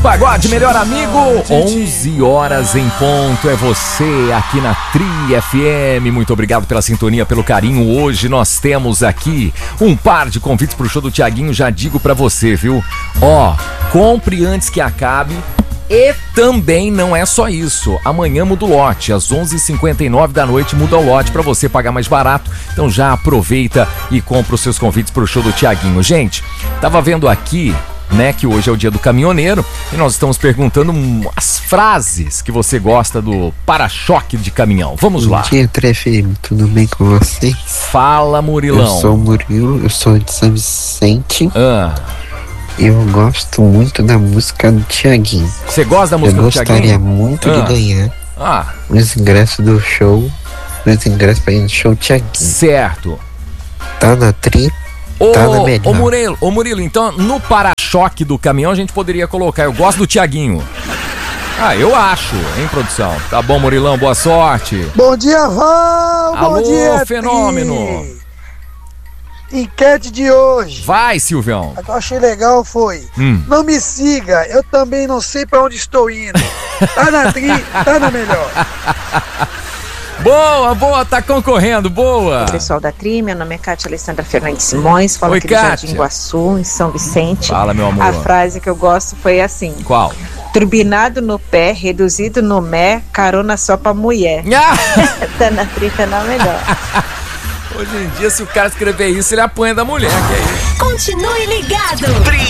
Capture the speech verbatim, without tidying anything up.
Pagode Melhor Amigo, onze horas em ponto, é você aqui na Tri F M, muito obrigado pela sintonia, pelo carinho. Hoje nós temos aqui um par de convites pro show do Thiaguinho, já digo pra você, viu? Ó, compre antes que acabe. E também não é só isso, amanhã muda o lote, às onze e cinquenta e nove da noite muda o lote pra você pagar mais barato, então já aproveita e compra os seus convites pro show do Thiaguinho. Gente, tava vendo aqui, né, que hoje é o dia do caminhoneiro e nós estamos perguntando as frases que você gosta do para-choque de caminhão. Vamos lá. Bom dia, Tri F M, tudo bem com vocês? Fala, Murilão. Eu sou o Murilo, eu sou de São Vicente. Ah. Eu gosto muito da música do Thiaguinho. Você gosta da música eu do Thiaguinho? Eu gostaria muito ah. de ganhar ah. os ingressos do show, os ingressos para ir no show Thiaguinho. Certo. Tá na Tri, ô, tá na melhor. Ô Murilo, ô Murilo, então no para-choque do caminhão a gente poderia colocar, eu gosto do Thiaguinho. Ah, eu acho, hein, produção? Tá bom, Murilão, boa sorte. Bom dia, Val! Alô, bom dia, fenômeno! Tri. Enquete de hoje. Vai, Silvião. A que eu achei legal foi: hum. não me siga, eu também não sei pra onde estou indo. Tá na Tri, tá na melhor. Boa, boa, tá concorrendo, boa. Oi, pessoal da Tri, meu nome é Cátia Alessandra Fernandes Simões, falo Oi, aqui do Kátia. Jardim Iguaçu, em São Vicente. Fala, meu amor. A frase que eu gosto foi assim: qual? Turbinado no pé, reduzido no mé, carona só pra mulher. Ah! Tá na Tri, tá na melhor. Hoje em dia, se o cara escrever isso, ele apanha da mulher, que é isso. Continue ligado. Tri